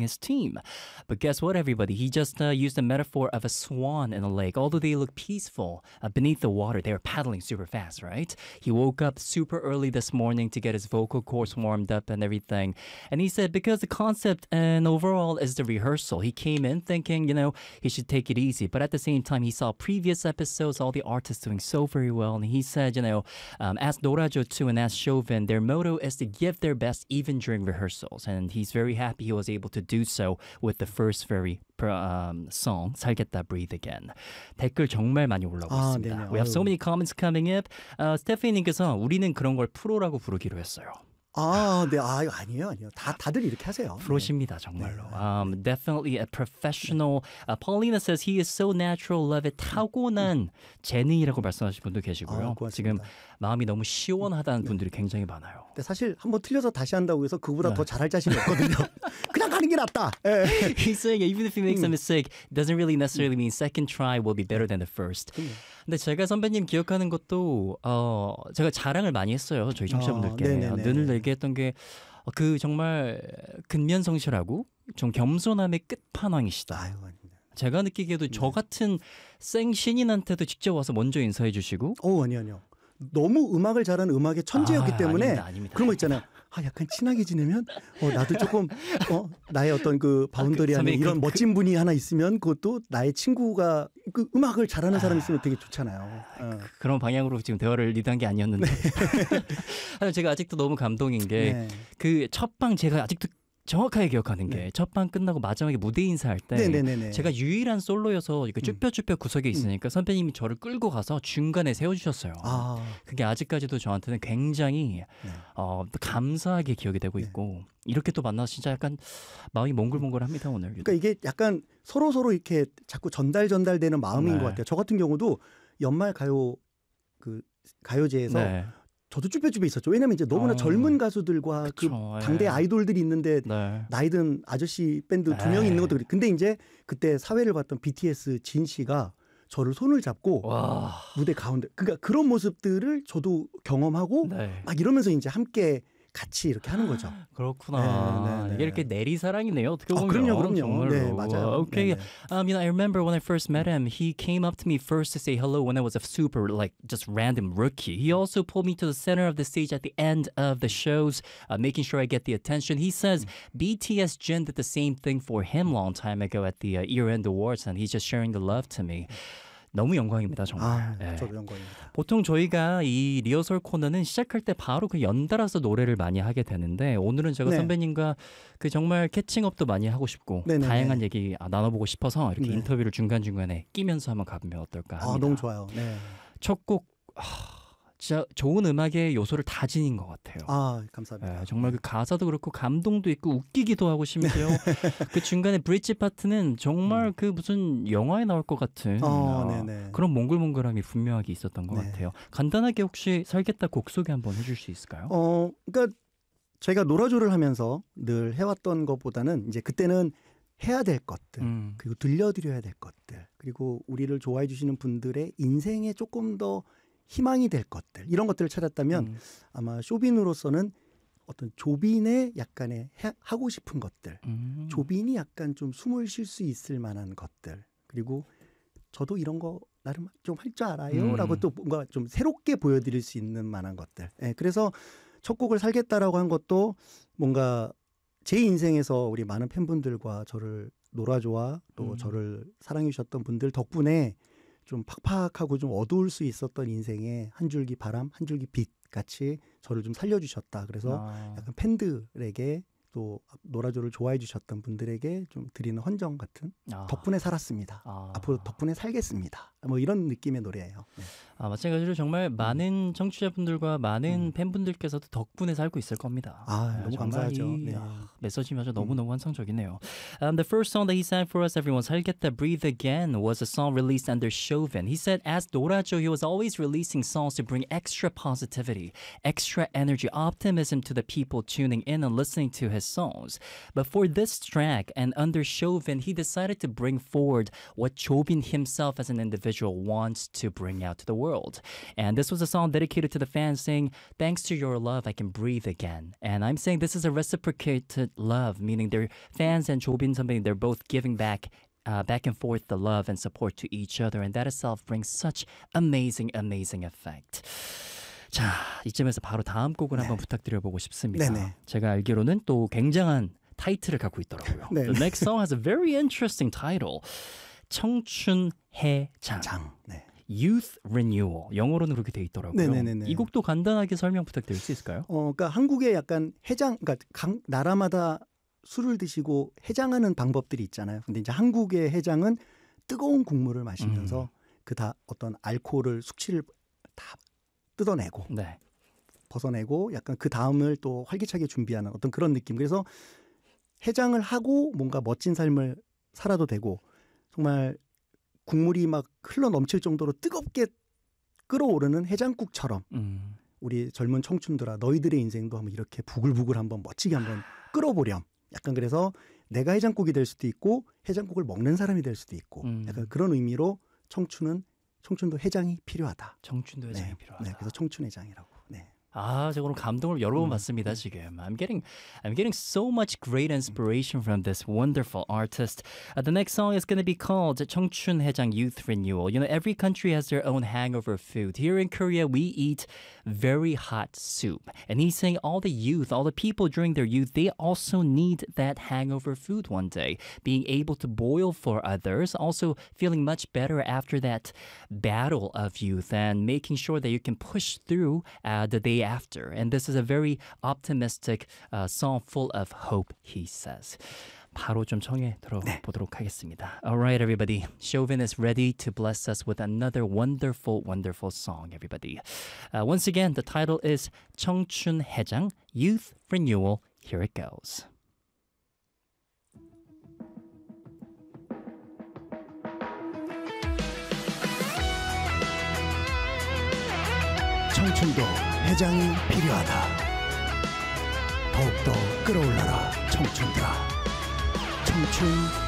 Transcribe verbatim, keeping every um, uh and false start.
his team. But guess what, everybody? He just uh, used a metaphor of a swan in a lake. Although they look peaceful uh, beneath the water, they were paddling super fast, right? He woke up super early this morning to get his vocal cords warmed up and everything. And he said because the concept and overall is the rehearsal, he came in thinking, you know, he should take it easy. But at the same time, he saw previous episodes, all the artists doing so very well. And he said, you know, um, as Norajo too and as Chauvin, their motto is to give their best even during rehearsals. And he's very happy he was able to do so with the first very um, song, 살겠다, Breathe Again. 댓글 정말 많이 올라오고 아, 있습니다. 네네. We have so many comments coming up. Uh, 스테피님께서 우리는 그런 걸 프로라고 부르기로 했어요. 아, 네, 아, 아니에요, 아니에요. 다 다들 이렇게 하세요. 프로십니다, 정말로. Um, definitely a professional. Uh, Paulina says he is so natural, love it. 타고난 재능이라고 말씀하신 분도 계시고요. 아, 고맙습니다. 지금 마음이 너무 시원하다는 분들이 굉장히 많아요. 근데 사실 한번 틀려서 다시 한다고 해서 그보다 네. 더 잘할 자신이 없거든요. 그냥 가는 게 낫다. 예. He's saying even if he makes a mistake, doesn't really necessarily mean second try will be better than the first. 근데 제가 선배님 기억하는 것도 어, 제가 자랑을 많이 했어요. 저희 청취자분들께. 어, 늘 얘기했던 게 그 정말 근면성실하고 좀 겸손함의 끝판왕이시다. 아유, 아닙니다. 제가 느끼기에도 네. 저 같은 생신인한테도 직접 와서 먼저 인사해 주시고 어, 아니요, 아니요. 너무 음악을 잘하는 음악의 천재였기 아, 때문에 아닙니다, 아닙니다. 그런 거 있잖아요. 아, 약간 친하게 지내면 어, 나도 조금 어, 나의 어떤 그 바운더리 안에 아, 그, 이런 그, 멋진 분이 하나 있으면 그것도 나의 친구가 그 음악을 잘하는 사람이 있으면 되게 좋잖아요. 어. 그런 방향으로 지금 대화를 리드한 게 아니었는데 네. 제가 아직도 너무 감동인 게 그 첫방 제가 아직도 정확하게 기억하는 게 첫방 네. 끝나고 마지막에 무대 인사할 때 네네네네. 제가 유일한 솔로여서 이거 쭈뼛쭈뼛 구석에 있으니까 음. 선배님이 저를 끌고 가서 중간에 세워주셨어요. 아. 그게 아직까지도 저한테는 굉장히 네. 어, 감사하게 기억이 되고 있고 네. 이렇게 또 만나서 진짜 약간 마음이 몽글몽글합니다 오늘. 그러니까 이게 약간 서로 서로 이렇게 자꾸 전달 전달되는 마음인 네. 것 같아요. 저 같은 경우도 연말 가요 그 가요제에서 네. 저도 쭈뼛쭈뼛 있었죠. 왜냐면 이제 너무나 어. 젊은 가수들과 그쵸, 그 당대 예. 아이돌들이 있는데 네. 나이든 아저씨 밴드 두 명이 있는 것도 그래. 근데 이제 그때 사회를 봤던 비티에스 진 씨가 저를 손을 잡고 와. 무대 가운데 그러니까 그런 모습들을 저도 경험하고 네. 막 이러면서 이제 함께 같이 이렇게 하는 거죠. 그렇구나. 네, 네, 네. 이게 이렇게 내리사랑이네요. 어떻게 보면. 아, 그럼요, 그럼요. 정말로. 네, 맞아요. Okay. 네, 네. Um, you know, I remember when I first met him, he came up to me first to say hello when I was a super, like, just random rookie. He also pulled me to the center of the stage at the end of the shows, uh, making sure I get the attention. He says B T S Jin did the same thing for him long time ago at the uh, year-end awards, and he's just sharing the love to me. 너무 영광입니다, 정말. 아, 네. 저도 영광입니다. 보통 저희가 이 리허설 코너는 시작할 때 바로 그 연달아서 노래를 많이 하게 되는데 오늘은 제가 네. 선배님과 그 정말 캐칭업도 많이 하고 싶고 네네네. 다양한 얘기 나눠보고 싶어서 이렇게 네. 인터뷰를 중간중간에 끼면서 한번 가보면 어떨까 합니다. 아, 너무 좋아요. 네. 첫 곡 진짜 좋은 음악의 요소를 다 지닌 것 같아요. 아, 감사합니다. 네, 정말 그 가사도 그렇고 감동도 있고 웃기기도 하고 심지어 그 중간에 브릿지 파트는 정말 음. 그 무슨 영화에 나올 것 같은 어, 어, 그런 몽글몽글함이 분명하게 있었던 것 네. 같아요. 간단하게 혹시 살겠다 곡 소개 한번 해줄 수 있을까요? 어, 그러니까 저희가 노라조를 하면서 늘 해왔던 것보다는 이제 그때는 해야 될 것들 음. 그리고 들려드려야 될 것들 그리고 우리를 좋아해 주시는 분들의 인생에 조금 더 희망이 될 것들 이런 것들을 찾았다면 음. 아마 쇼빈으로서는 어떤 조빈의 약간의 해, 하고 싶은 것들 음. 조빈이 약간 좀 숨을 쉴 수 있을 만한 것들 그리고 저도 이런 거 나름 좀 할 줄 알아요 음. 라고 또 뭔가 좀 새롭게 보여드릴 수 있는 만한 것들 네, 그래서 첫 곡을 살겠다라고 한 것도 뭔가 제 인생에서 우리 많은 팬분들과 저를 놀아줘와 또 음. 저를 사랑해 주셨던 분들 덕분에 좀 팍팍하고 좀 어두울 수 있었던 인생의 한 줄기 바람, 한 줄기 빛 같이 저를 좀 살려주셨다. 그래서 아. 약간 팬들에게 또 노라조를 좋아해 주셨던 분들에게 좀 드리는 헌정 같은 아. 덕분에 살았습니다. 아. 앞으로 덕분에 살겠습니다. 뭐 이런 느낌의 노래예요. 네. 아, 마찬가지로 정말 많은 음. 청취자분들과 많은 음. 팬분들께서도 덕분에 살고 있을 겁니다. 아, 너무 감사하죠. 네. 메시지마저 너무너무 음. 환상적이네요. Um, the first song that he sang for us, everyone, 살겠다, Breathe Again, was a song released under Chauvin. He said as 노라조, he was always releasing songs to bring extra positivity, extra energy, optimism to the people tuning in and listening to his songs. But for this track and under Chauvin, he decided to bring forward what Chauvin himself as an individual individual wants to bring out to the world. And this was a song dedicated to the fans saying, thanks to your love, I can breathe again. And I'm saying this is a reciprocated love, meaning their fans and 조빈 선배님, they're both giving back Uh, back and forth the love and support to each other, and that itself brings such amazing, amazing effect. 자, 이쯤에서 바로 다음 곡을 네. 한번 부탁드려보고 싶습니다. 네네. 제가 알기로는 또 굉장한 타이틀을 갖고 있더라고요. 네네. The next song has a very interesting title. 청춘해장. 장. 네. Youth Renewal. 영어로는 그렇게 돼 있더라고요. 네네네네. 이 곡도 간단하게 설명 부탁드릴 수 있을까요? 어, 그러니까 한국에 약간 해장, 그러니까 각 나라마다 술을 드시고 해장하는 방법들이 있잖아요. 근데 이제 한국의 해장은 뜨거운 국물을 마시면서 음. 그 다 어떤 알코올을 숙취를 다 뜯어내고 네. 벗어내고 약간 그 다음을 또 활기차게 준비하는 어떤 그런 느낌. 그래서 해장을 하고 뭔가 멋진 삶을 살아도 되고 정말 국물이 막 흘러 넘칠 정도로 뜨겁게 끓어오르는 해장국처럼 음. 우리 젊은 청춘들아 너희들의 인생도 한번 이렇게 부글부글 한번 멋지게 한번 끓어보렴. 약간 그래서 내가 해장국이 될 수도 있고 해장국을 먹는 사람이 될 수도 있고 음. 약간 그런 의미로 청춘은 청춘도 해장이 필요하다. 청춘도 해장이 네. 필요하다. 네, 그래서 청춘 해장이라고. 네. 아, 제가 오늘 감동을 여러 번 받습니다, 지금. I'm getting, I'm getting so much great inspiration from this wonderful artist. Uh, the next song is going to be called 청춘 해장 Youth Renewal. You know, every country has their own hangover food. Here in Korea, we eat very hot soup. And he's saying all the youth, all the people during their youth, they also need that hangover food one day. Being able to boil for others, also feeling much better after that battle of youth and making sure that you can push through uh, the day after. And this is a very optimistic uh, song full of hope, he says. 바로 좀 청해 들어보도록 네. 하겠습니다. All right, everybody. Chauvin is ready to bless us with another wonderful, wonderful song, everybody. Uh, once again, the title is 청춘 해장, Youth Renewal. Here it goes. 청춘도 해장이 필요하다. 더욱더 끌어올라라 청춘들아. 청춘